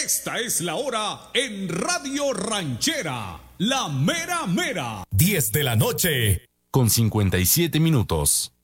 Esta es la hora en Radio Ranchera, la mera mera. 10 de la noche, con 57 minutos.